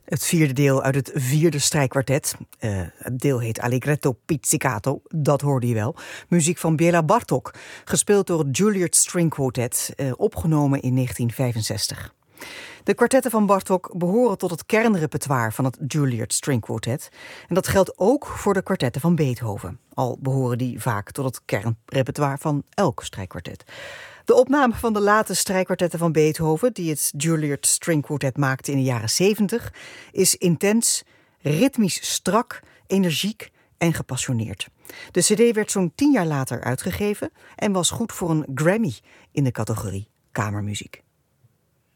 Het vierde deel uit het vierde strijkkwartet. Het deel heet Allegretto Pizzicato, dat hoorde je wel. Muziek van Béla Bartók, gespeeld door het Juilliard String Quartet, opgenomen in 1965. De kwartetten van Bartók behoren tot het kernrepertoire van het Juilliard String Quartet. En dat geldt ook voor de kwartetten van Beethoven. Al behoren die vaak tot het kernrepertoire van elk strijkkwartet. De opname van de late strijkkwartetten van Beethoven, die het Juilliard String Quartet maakte in de jaren 70, is intens, ritmisch strak, energiek en gepassioneerd. De cd werd zo'n 10 jaar later uitgegeven en was goed voor een Grammy in de categorie kamermuziek.